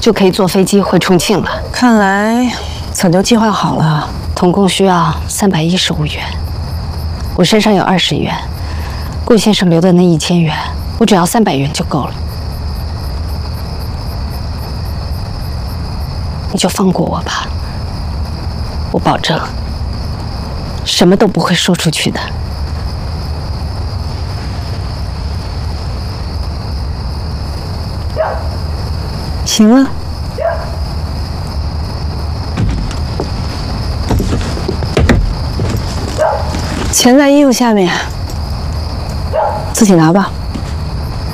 就可以坐飞机回重庆了。 看来早就计划好了。 总共需要315元，我身上有20元，顾先生留的那1000元，我只要300元就够了。你就放过我吧，我保证，什么都不会说出去的。 行了。钱在衣服下面，自己拿吧。